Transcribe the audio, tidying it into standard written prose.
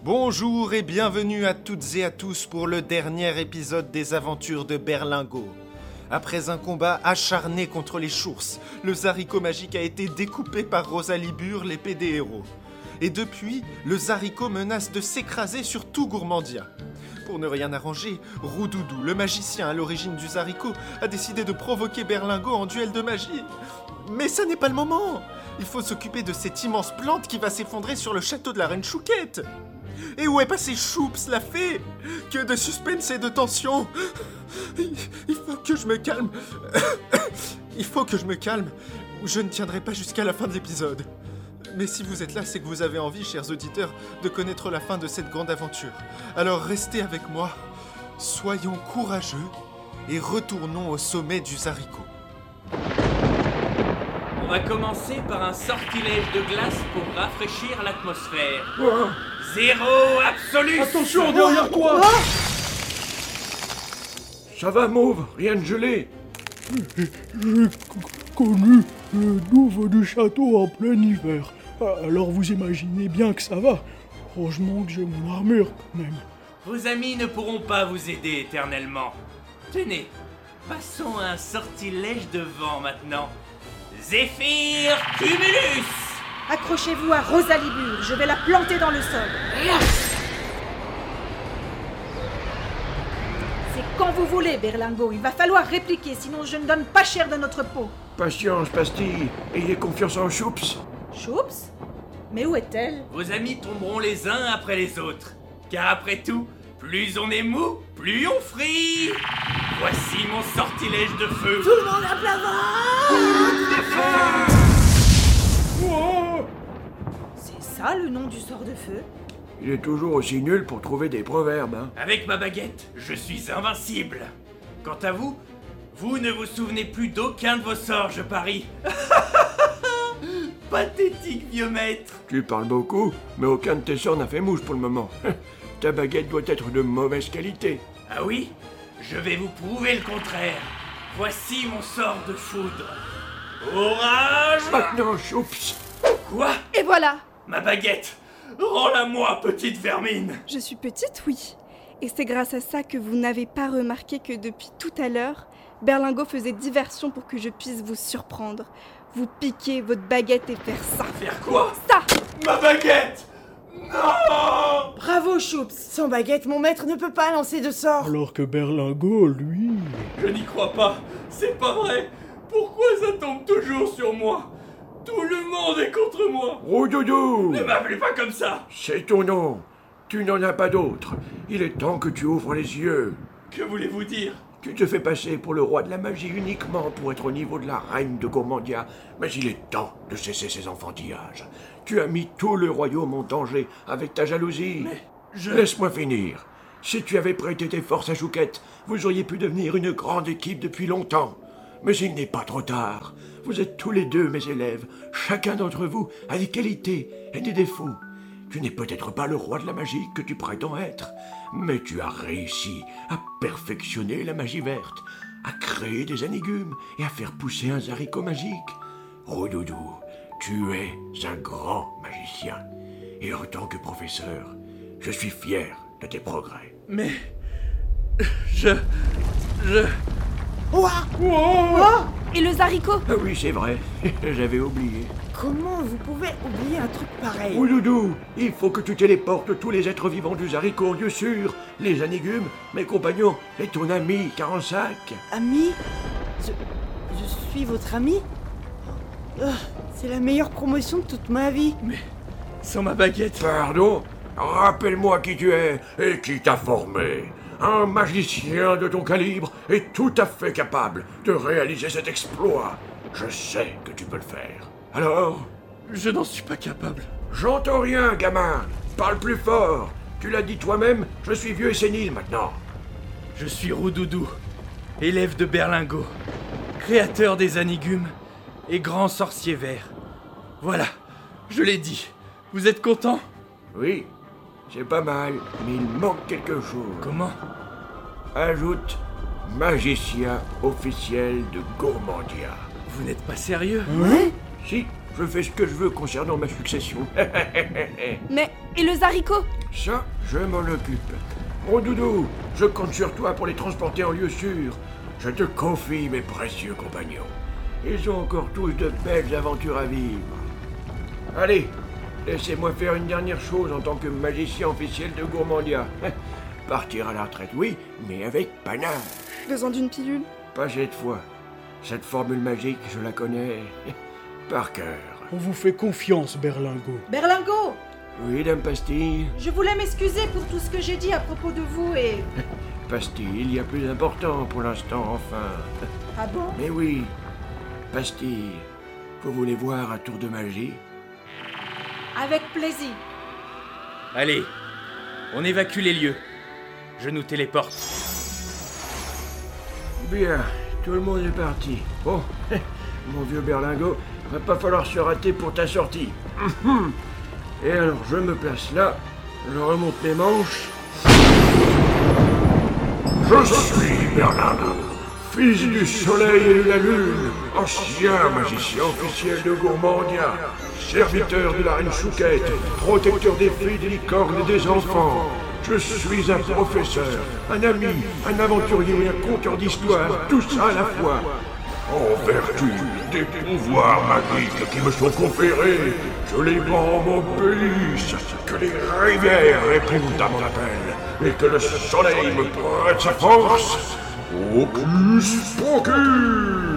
Bonjour et bienvenue à toutes et à tous pour le dernier épisode des aventures de Berlingot. Après un combat acharné contre les Chours, le Zaricot magique a été découpé par Rosalibur, l'épée des héros. Et depuis, le Zaricot menace de s'écraser sur tout Gourmandia. Pour ne rien arranger, Roudoudou, le magicien à l'origine du Zaricot, a décidé de provoquer Berlingot en duel de magie. Mais ça n'est pas le moment! Il faut s'occuper de cette immense plante qui va s'effondrer sur le château de la reine Chouquette. Et où est passé Choups, la fée? Que de suspense et de tension! Il faut que je me calme. Il faut que je me calme, ou je ne tiendrai pas jusqu'à la fin de l'épisode. Mais si vous êtes là, c'est que vous avez envie, chers auditeurs, de connaître la fin de cette grande aventure. Alors restez avec moi, soyons courageux et retournons au sommet du Zaricot. On va commencer par un sortilège de glace pour rafraîchir l'atmosphère. Oh. Zéro absolu. Attention, derrière toi. Ça va, Mauve, rien de gelé. J'ai connu le nouveau du château en plein hiver. Alors vous imaginez bien que ça va. Heureusement que j'ai mon armure quand même. Vos amis ne pourront pas vous aider éternellement. Tenez, passons à un sortilège de vent maintenant. Zéphyr Cumulus. Accrochez-vous à Rosalibur, je vais la planter dans le sol. C'est quand vous voulez, Berlingot. Il va falloir répliquer, sinon je ne donne pas cher de notre peau. Patience, Pastille. Ayez confiance en Choups. Choups? Mais où est-elle? Vos amis tomberont les uns après les autres. Car après tout, plus on est mou, plus on frit. Voici mon sortilège de feu. Tout le monde à plat ventre! Oh, C'est ça le nom du sort de feu? Il est toujours aussi nul pour trouver des proverbes, hein. Avec ma baguette, je suis invincible. Quant à vous, vous ne vous souvenez plus d'aucun de vos sorts, je parie. Pathétique vieux maître. Tu parles beaucoup, mais aucun de tes sorts n'a fait mouche pour le moment. Ta baguette doit être de mauvaise qualité. Ah oui? Je vais vous prouver le contraire. Voici mon sort de foudre. Orage! Maintenant, Choups. Quoi? Et voilà! Ma baguette! Rends-la-moi, petite vermine! Je suis petite, oui. Et c'est grâce à ça que vous n'avez pas remarqué que depuis tout à l'heure, Berlingot faisait diversion pour que je puisse vous surprendre. Vous piquer votre baguette et faire ça. Faire quoi? Ça! Ma baguette! Non! Bravo, Choups. Sans baguette, mon maître ne peut pas lancer de sort. alors que Berlingot, lui... Je n'y crois pas. C'est pas vrai. Pourquoi ça tombe toujours sur moi? Tout le monde est contre moi. Roudoudou. Ne m'appelez pas comme ça. C'est ton nom. Tu n'en as pas d'autre. Il est temps que tu ouvres les yeux. Que voulez-vous dire? Tu te fais passer pour le roi de la magie uniquement pour être au niveau de la reine de Gourmandia, mais il est temps de cesser ces enfantillages. Tu as mis tout le royaume en danger avec ta jalousie. Mais Laisse-moi finir. Si tu avais prêté tes forces à Chouquette, vous auriez pu devenir une grande équipe depuis longtemps. Mais il n'est pas trop tard. Vous êtes tous les deux mes élèves. Chacun d'entre vous a des qualités et des défauts. Tu n'es peut-être pas le roi de la magie que tu prétends être, mais tu as réussi à perfectionner la magie verte, à créer des anigumes et à faire pousser un zaricot magique. Roudoudou, tu es un grand magicien. Et en tant que professeur, je suis fier de tes progrès. Mais... Et le Zaricot? Ah oui, c'est vrai, j'avais oublié. Comment vous pouvez oublier un truc pareil? Roudoudou, il faut que tu téléportes tous les êtres vivants du Zaricot en lieu sûr, les anigumes, mes compagnons et ton ami 45. Ami? Je suis votre ami? C'est la meilleure promotion de toute ma vie. Sans ma baguette... Pardon? Rappelle-moi qui tu es et qui t'a formé. Un magicien de ton calibre est tout à fait capable de réaliser cet exploit. Je sais que tu peux le faire. Alors? Je n'en suis pas capable. J'entends rien, gamin. Parle plus fort. Tu l'as dit toi-même, je suis vieux et sénile maintenant. Je suis Roudoudou, élève de Berlingot, créateur des anigumes et grand sorcier vert. Voilà, je l'ai dit. Vous êtes content? Oui, c'est pas mal, mais il manque quelque chose. Comment? Ajoute magicien officiel de Gourmandia. Vous n'êtes pas sérieux? Si, je fais ce que je veux concernant ma succession. Mais... Et le Zaricot? Ça, je m'en occupe. Mon doudou, je compte sur toi pour les transporter en lieu sûr. Je te confie mes précieux compagnons. Ils ont encore tous de belles aventures à vivre. Allez, laissez-moi faire une dernière chose en tant que magicien officiel de Gourmandia. Partir à la retraite, oui, mais avec panache. Besoin d'une pilule? Pas cette fois. Cette formule magique, je la connais par cœur. On vous fait confiance, Berlingot. Berlingot, Oui, Dame Pastille. je voulais m'excuser pour tout ce que j'ai dit à propos de vous et... Pastille, il y a plus important pour l'instant, enfin. Ah bon? Mais oui, Pastille, vous voulez voir un tour de magie? Avec plaisir. Allez, on évacue les lieux. Je nous téléporte. Bien, tout le monde est parti. Bon, mon vieux Berlingot, va pas falloir se rater pour ta sortie. Et alors, je me place là, je remonte mes manches. Je suis Berlingot, fils du soleil et de la lune, ancien magicien officiel de Gourmandia, serviteur de la reine Chouquette, protecteur des filles, des licornes et des enfants. Je suis un professeur, un ami, un aventurier et un conteur d'histoire, tout ça à la fois. En vertu des pouvoirs magiques qui me sont conférés, je les vents m'obéissent, que les rivières répondent à mon appel, et que le soleil me prête sa force. Hocus pocus!